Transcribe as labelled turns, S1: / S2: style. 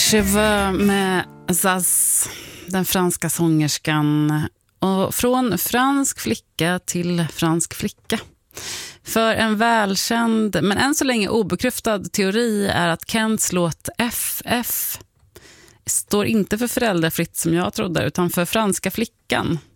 S1: Cheveux med Zaz, den franska sångerskan. Och från fransk flicka till fransk flicka. För en välkänd, men än så länge obekräftad teori är att Kents låt FF står inte för föräldrafritt som jag trodde, utan för franska flickan.